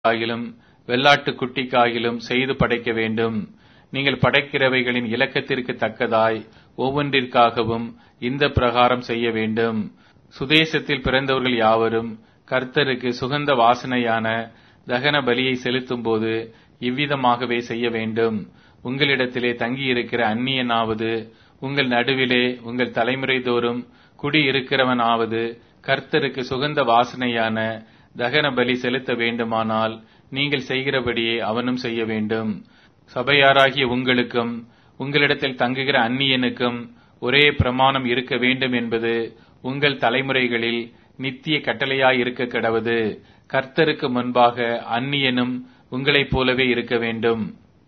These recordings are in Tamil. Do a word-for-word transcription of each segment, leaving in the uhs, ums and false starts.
ஆகிலும் வெள்ளாட்டுக் குட்டிக்காகிலும் செய்து படைக்க வேண்டும். நீங்கள் படைக்கிறவைகளின் இலக்கத்திற்கு தக்கதாய் ஒவ்வொன்றிற்காகவும் இந்த பிரகாரம் செய்ய வேண்டும். சுதேசத்தில் பிறந்தவர்கள் யாவரும் கர்த்தருக்கு சுகந்த வாசனையான தகன பலியை செலுத்தும் போது இவ்விதமாகவே செய்ய வேண்டும். உங்களிடத்திலே தங்கியிருக்கிற அந்நியனாவது உங்கள் நடுவிலே உங்கள் தலைமுறை தோறும் குடியிருக்கிறவனாவது கர்த்தருக்கு சுகந்த வாசனையான தகன பலி செலுத்த வேண்டுமானால் நீங்கள் செய்கிறபடியே அவனும் செய்ய வேண்டும். சபையாராகிய உங்களுக்கும் உங்களிடத்தில் தங்குகிற அந்நியனுக்கும் ஒரே பிரமாணம் இருக்க வேண்டும் என்பது உங்கள் தலைமுறைகளில் நித்திய கட்டளையாயிருக்க கடவது. கர்த்தருக்கு முன்பாக அந்நியனும் உங்களைப் போலவே இருக்க வேண்டும்.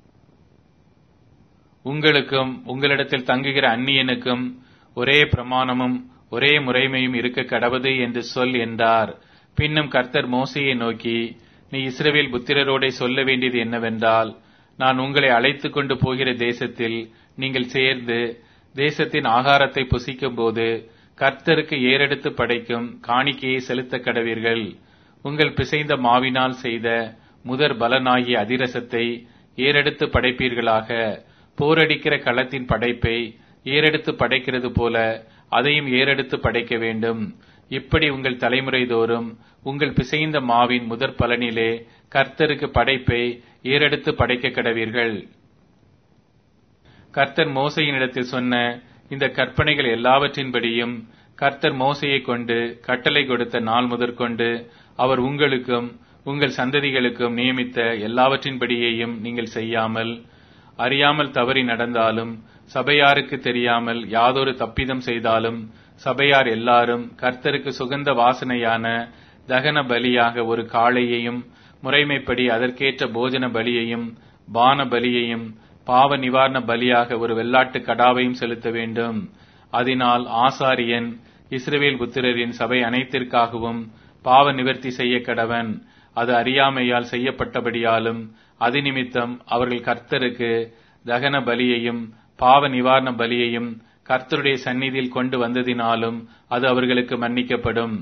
உங்களுக்கும் உங்களிடத்தில் தங்குகிற அந்நியனுக்கும் ஒரே பிரமாணமும் ஒரே முறைமையும் இருக்க கடவது என்று சொல் என்றார். பின்னும் கர்த்தர் மோசேயை நோக்கி, நீ இஸ்ரவேல் புத்திரரோடே சொல்ல வேண்டியது என்னவென்றால், நான் உங்களை அழைத்துக் கொண்டு போகிற தேசத்தில் நீங்கள் சேர்ந்து தேசத்தின் ஆகாரத்தை புசிக்கும் போது கர்த்தருக்கு ஏறெடுத்து படைக்கும் காணிக்கையை செலுத்த கடவீர்கள். உங்கள் பிசைந்த மாவினால் செய்த முதற் பலனாகிய அதிரசத்தை ஏறெடுத்து படைப்பீர்களாக. போரடிக்கிற களத்தின் படைப்பை ஏறெடுத்து படைக்கிறது போல அதையும் ஏறெடுத்து படைக்க வேண்டும். இப்படி உங்கள் தலைமுறை தோறும் உங்கள் பிசைந்த மாவின் முதற் பலனிலே கர்த்தருக்கு படைப்பை ஏறெடுத்து படைக்க கடவீர்கள். கர்த்தர் மோசையினிடத்தில் சொன்ன இந்த கற்பனைகள் எல்லாவற்றின்படியும் கர்த்தர் மோசையை கொண்டு கட்டளை கொடுத்த நாள் முதற்கொண்டு அவர் உங்களுக்கும் உங்கள் சந்ததிகளுக்கும் நியமித்த எல்லாவற்றின்படியேயும் நீங்கள் செய்யாமல் அறியாமல் தவறி நடந்தாலும் சபையாருக்கு தெரியாமல் யாதொரு தப்பிதம் செய்தாலும் சபையார் எல்லாரும் கர்த்தருக்கு சுகந்த வாசனையான தகன பலியாக ஒரு காளையையும் முறைமைப்படி அதற்கேற்ற போஜன பலியையும் பான பலியையும் பாவ நிவாரண பலியாக ஒரு வெள்ளாட்டு கடாவையும் செலுத்த வேண்டும். அதனால் ஆசாரியன் இஸ்ரவேல் புத்திரரின் சபை அனைத்திற்காகவும் பாவ நிவர்த்தி செய்ய கடவன். அது அறியாமையால் செய்யப்பட்டபடியாலும் அது நிமித்தம் அவர்கள் கர்த்தருக்கு தகன பலியையும் பாவ நிவாரண பலியையும் கர்த்தருடைய சந்நிதியில் கொண்டு வந்ததினாலும் அது அவர்களுக்கு மன்னிக்கப்படும்.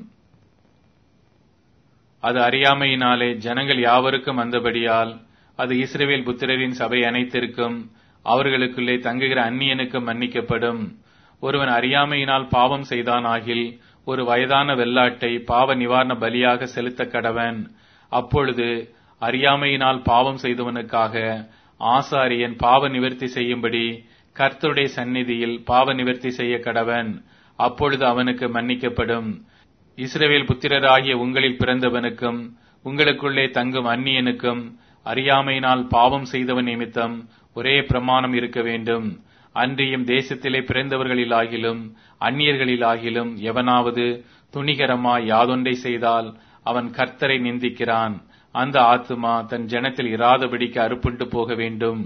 அது அறியாமையினாலே ஜனங்கள் யாவருக்கும் வந்தபடியால் அது இஸ்ரவேல் புத்திரரின் சபை அனைத்திற்கும் அவர்களுக்குள்ளே தங்குகிற அந்நியனுக்கும் மன்னிக்கப்படும். ஒருவன் அறியாமையினால் பாவம் செய்தானாகில் ஒரு வயதான வெள்ளாட்டை பாவ நிவாரண பலியாக செலுத்த கடவன். அப்பொழுது அறியாமையினால் பாவம் செய்தவனுக்காக ஆசாரியன் பாவ நிவர்த்தி செய்யும்படி கர்த்தருடைய சந்நிதியில் பாவ நிவர்த்தி செய்ய கடவன். அப்பொழுது அவனுக்கு மன்னிக்கப்படும். இஸ்ரவேல் புத்திரராகிய உங்களில் பிறந்தவனுக்கும் உங்களுக்குள்ளே தங்கும் அந்நியனுக்கும் அறியாமையினால் பாவம் செய்தவன் நிமித்தம் ஒரே பிரமாணம் இருக்க வேண்டும். அன்றியும் தேசத்திலே பிறந்தவர்களிலாகிலும் அந்நியர்களிலாகிலும் எவனாவது துணிகரமாய் யாதொன்றை செய்தால் அவன் கர்த்தரை நிந்திக்கிறான். அந்த ஆத்துமா தன் ஜனத்தில் இராதபடிக்கு அறுப்புண்டு போக வேண்டும்.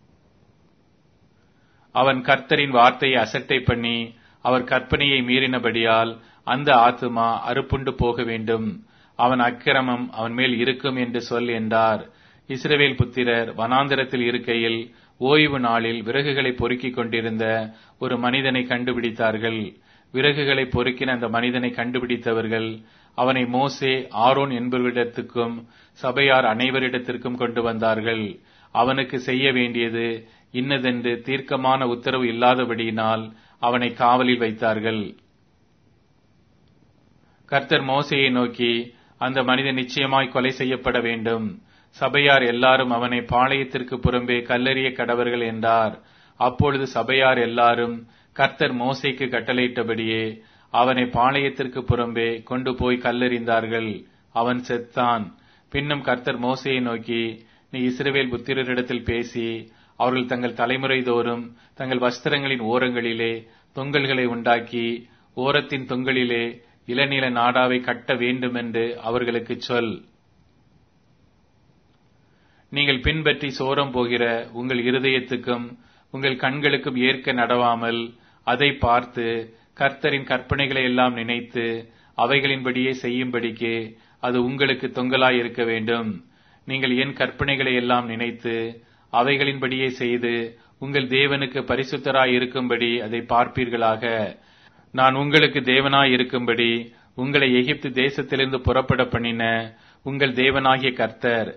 அவன் கர்த்தரின் வார்த்தையை அசட்டை பண்ணி அவர் கற்பனையை மீறினபடியால் அந்த ஆத்துமா அறுப்புண்டு போக வேண்டும். அவன் அக்கிரமம் அவன் மேல் இருக்கும் என்று சொல் என்றார். இஸ்ரவேல் புத்திரர் வனாந்தரத்தில் இருக்கையில் ஓய்வு நாளில் விறகுகளை பொறுக்கிக் கொண்டிருந்த ஒரு மனிதனை கண்டுபிடித்தார்கள். விறகுகளை பொறுக்கின அந்த மனிதனை கண்டுபிடித்தவர்கள் அவனை மோசே ஆரோன் என்பவரிடத்துக்கும் சபையார் அனைவரிடத்திற்கும் கொண்டு வந்தார்கள். அவனுக்கு செய்ய வேண்டியது இன்னதென்று தீர்க்கமான உத்தரவு இல்லாதபடியினால் அவனை காவலில் வைத்தார்கள். கர்த்தர் மோசேயை நோக்கி, அந்த மனிதன் நிச்சயமாய் கொலை செய்யப்பட வேண்டும். சபையார் எல்லாரும் அவனை பாளையத்திற்கு புறம்பே கல்லெறிய கடவர்கள் என்றார். அப்பொழுது சபையார் எல்லாரும் கர்த்தர் மோசேக்கு கட்டளையிட்டபடியே அவனை பாளையத்திற்கு புறம்பே கொண்டு போய் கல்லெறிந்தார்கள். அவன் செத்தான். பின்னும் கர்த்தர் மோசேயை நோக்கி, நீ இஸ்ரவேல் புத்திரரிடத்தில் பேசி அவர்கள் தங்கள் தலைமுறை தோறும் தங்கள் வஸ்திரங்களின் ஓரங்களிலே தொங்கல்களை உண்டாக்கி ஓரத்தின் தொங்கலிலே இளநில நாடாவை கட்ட வேண்டும் என்று அவர்களுக்கு சொல். நீங்கள் பின்பற்றி சோரம் போகிற உங்கள் இருதயத்துக்கும் உங்கள் கண்களுக்கும் ஏற்க நடவாமல் அதை பார்த்து கர்த்தரின் கற்பனைகளை எல்லாம் நினைத்து அவைகளின்படியே செய்யும்படிக்கு அது உங்களுக்கு தொங்கலாய் இருக்க வேண்டும். நீங்கள் என் கற்பனைகளை எல்லாம் நினைத்து அவைகளின்படியே செய்து உங்கள் தேவனுக்கு பரிசுத்தராய் இருக்கும்படி அதை பார்ப்பீர்களாக. நான் உங்களுக்கு தேவனாய் இருக்கும்படி உங்களை எகிப்து தேசத்திலிருந்து புறப்பட பண்ணின உங்கள் தேவனாகிய கர்த்தர்